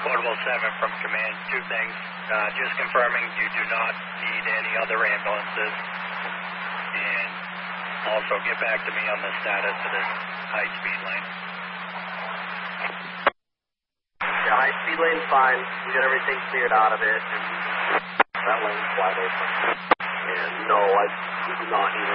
Portable 7 from command, two things. Just confirming you do not need any other ambulances. And also get back to me on the status of this high-speed lane. Yeah, high-speed lane's fine. We got everything cleared out of it. And that lane's wide open. And no, I do not need